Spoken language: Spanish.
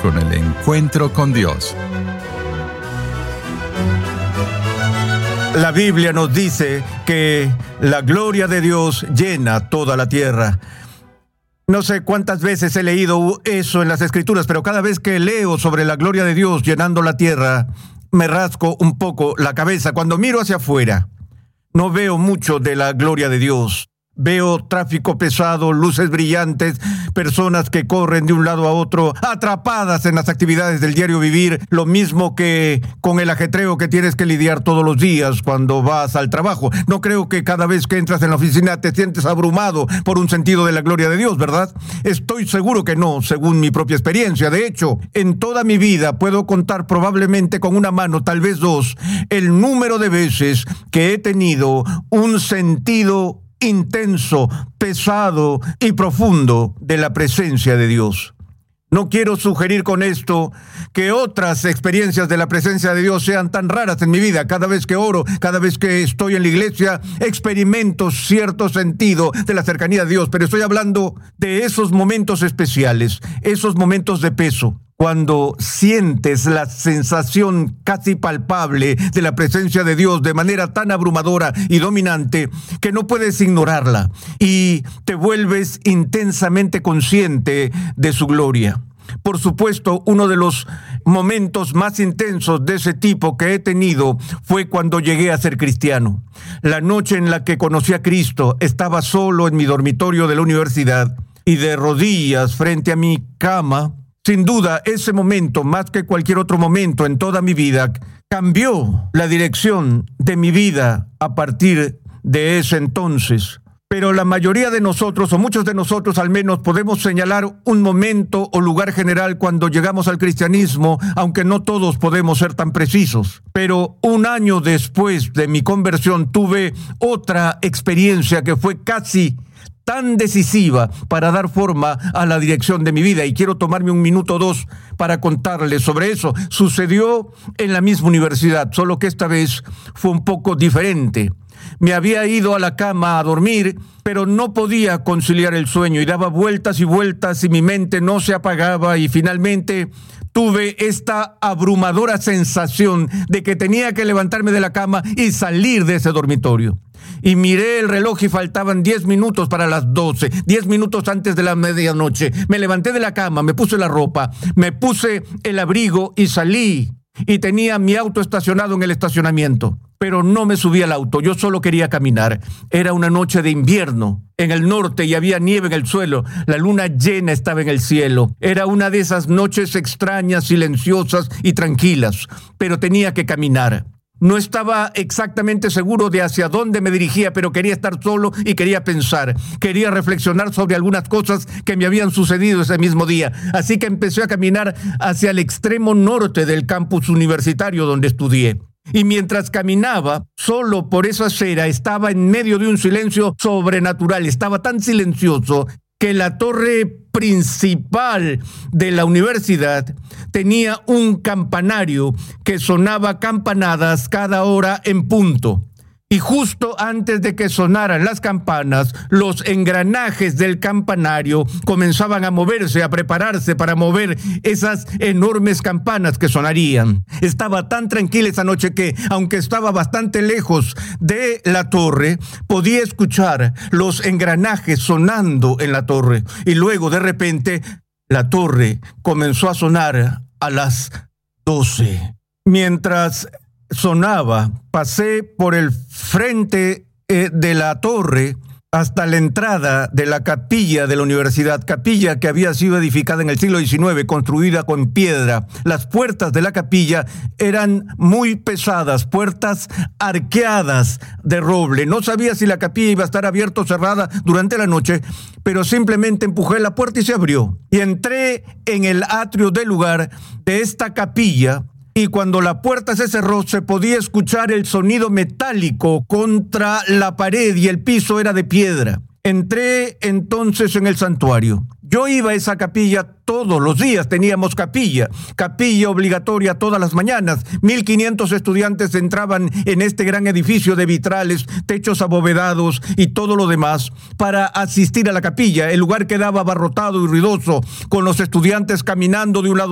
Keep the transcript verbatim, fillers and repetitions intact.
con el encuentro con Dios. La Biblia nos dice que la gloria de Dios llena toda la tierra. No sé cuántas veces he leído eso en las Escrituras, pero cada vez que leo sobre la gloria de Dios llenando la tierra, me rasco un poco la cabeza. Cuando miro hacia afuera, no veo mucho de la gloria de Dios. Veo tráfico pesado, luces brillantes, personas que corren de un lado a otro, atrapadas en las actividades del diario vivir, lo mismo que con el ajetreo que tienes que lidiar todos los días cuando vas al trabajo. No creo que cada vez que entras en la oficina te sientes abrumado por un sentido de la gloria de Dios, ¿verdad? Estoy seguro que no, según mi propia experiencia. De hecho, en toda mi vida puedo contar probablemente con una mano, tal vez dos, el número de veces que he tenido un sentido intenso, pesado y profundo de la presencia de Dios. No quiero sugerir con esto que otras experiencias de la presencia de Dios sean tan raras en mi vida. Cada vez que oro, cada vez que estoy en la iglesia, experimento cierto sentido de la cercanía de Dios, pero estoy hablando de esos momentos especiales, esos momentos de peso. Cuando sientes la sensación casi palpable de la presencia de Dios de manera tan abrumadora y dominante que no puedes ignorarla y te vuelves intensamente consciente de su gloria. Por supuesto, uno de los momentos más intensos de ese tipo que he tenido fue cuando llegué a ser cristiano. La noche en la que conocí a Cristo, estaba solo en mi dormitorio de la universidad y de rodillas frente a mi cama. Sin duda, ese momento, más que cualquier otro momento en toda mi vida, cambió la dirección de mi vida a partir de ese entonces. Pero la mayoría de nosotros, o muchos de nosotros al menos, podemos señalar un momento o lugar general cuando llegamos al cristianismo, aunque no todos podemos ser tan precisos. Pero un año después de mi conversión tuve otra experiencia que fue casi tan decisiva para dar forma a la dirección de mi vida, y quiero tomarme un minuto o dos para contarles sobre eso. Sucedió en la misma universidad, solo que esta vez fue un poco diferente. Me había ido a la cama a dormir, pero no podía conciliar el sueño y daba vueltas y vueltas y mi mente no se apagaba, y finalmente tuve esta abrumadora sensación de que tenía que levantarme de la cama y salir de ese dormitorio. Y miré el reloj y faltaban diez minutos para las doce, diez minutos antes de la medianoche. Me levanté de la cama, me puse la ropa, me puse el abrigo y salí. Y tenía mi auto estacionado en el estacionamiento. Pero no me subí al auto, yo solo quería caminar. Era una noche de invierno en el norte y había nieve en el suelo. La luna llena estaba en el cielo. Era una de esas noches extrañas, silenciosas y tranquilas. Pero tenía que caminar. No estaba exactamente seguro de hacia dónde me dirigía, pero quería estar solo y quería pensar. Quería reflexionar sobre algunas cosas que me habían sucedido ese mismo día. Así que empecé a caminar hacia el extremo norte del campus universitario donde estudié. Y mientras caminaba, solo por esa acera, estaba en medio de un silencio sobrenatural. Estaba tan silencioso que la torre principal de la universidad tenía un campanario que sonaba campanadas cada hora en punto. Y justo antes de que sonaran las campanas, los engranajes del campanario comenzaban a moverse, a prepararse para mover esas enormes campanas que sonarían. Estaba tan tranquila esa noche que, aunque estaba bastante lejos de la torre, podía escuchar los engranajes sonando en la torre. Y luego, de repente, la torre comenzó a sonar a las doce. Mientras sonaba, pasé por el frente eh, de la torre hasta la entrada de la capilla de la universidad, capilla que había sido edificada en el siglo diecinueve, construida con piedra. Las puertas de la capilla eran muy pesadas, puertas arqueadas de roble. No sabía si la capilla iba a estar abierta o cerrada durante la noche, pero simplemente empujé la puerta y se abrió. Y entré en el atrio del lugar de esta capilla. Y cuando la puerta se cerró, se podía escuchar el sonido metálico contra la pared y el piso era de piedra. Entré entonces en el santuario. Yo iba a esa capilla todos los días, teníamos capilla, capilla obligatoria todas las mañanas. mil quinientos estudiantes entraban en este gran edificio de vitrales, techos abovedados y todo lo demás para asistir a la capilla. El lugar quedaba abarrotado y ruidoso, con los estudiantes caminando de un lado